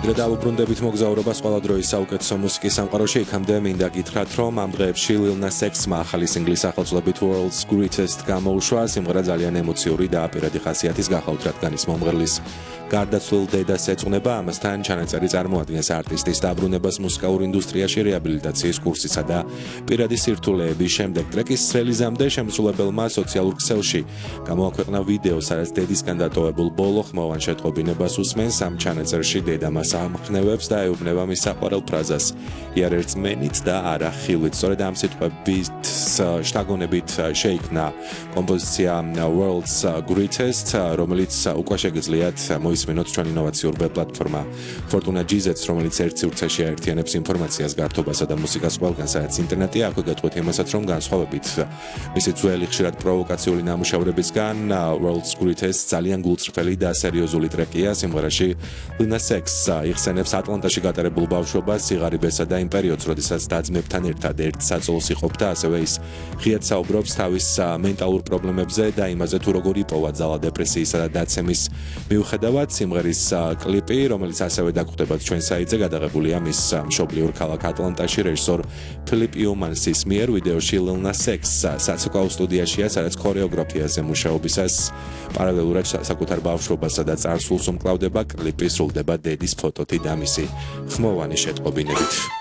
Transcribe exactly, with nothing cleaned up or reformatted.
ვიდრე დავუბრუნდებით მოგზაურობას ყველა დროის საუკეთესო მუსიკის სამყაროში, იქამდე მინდა გითხრათ, რომ ამ დღეებში Lil Nas X-მა ახალი სინგლის სახელწოდებით World's Greatest გამოუშვა. სიმღერა ძალიან ემოციური და აპირადი ხასიათის გახავთ, რადგან ის მომღერლის გარდაცვლილ დედას ეძღვნება, ამასთან ჩანაწერი წარმოადგენს არტისტის დაბრუნებას მუსიკალურ ინდუსტრიაში რეაბილიტაციის კურსისა და პირადი სირთულეების შემდეგ. ტრეკის რელიზამდე შემსრულებელმა სოციალურ ქსელში გამოაქვეყნა ვიდეო, სადაც დედისგან დატოვებულ ბოლო ხმოვან შეტყობინებას უსმენს. ამ ჩანაწერში დედა მას ამხნევებს და ეუბნება მის საყვარელ ფრაზას „იარ ერთ მენით და არა ხილვით“. სწორედ ამ სიტყვებით შთაგონებით შეიქმნა კომპოზიცია World's Greatest, რომელიც უკვე შეგიძლიათ მოისმინოთ ჩვენი ინოვაციურ პლატფორმა Fortuna ჯი ზეტს, რომელიც ერთ სივრცეში აერთიანებს ინფორმაციას, გართობასა და მუსიკას ყველგან, სადაც ინტერნეტია. აქვე გეტყვით იმასაც, რომ განსხვავებით მისი ძველი ხშირად პროვოკაციული ნამუშევრებისგან, World's Greatest ძალიან გულწრფელი და სერიოზული ტრეკია. სიმღერაში Lil Nas X იხსენებს ატლანტაში გატარებულ ბავშვობას, სიღარიბესა და იმ პერიოდს, როდესაც და-ძმებთან ერთად ერთ საწოლს იყოფდა. ასევე ის ღიად საუბრობს თავის მენტალურ პრობლემებზე და იმაზე, თუ როგორ იპოვა ძალა დეპრესიისა და დაცემის მიუხედავად. სიმღერის კლიპი, რომელიც ასევე დაგხვდებათ ჩვენ საიტზე, გადაღებულია მის მშობლიურ ქალაქ ატლანტაში რეჟისორ ფილიპ იუმანსის მიერ. ვიდეოში Lil Nas X საცეკვაო სტუდიაშია, სადაც ქორეოგრაფიაზე მუშაობისას პარალელურად საკუთარ ბავშვობასა და წარსულს უმკლავდება. კლიპი სრულდება დედის ფოტოთი და მისი ხმოვანი შეტყობინებით.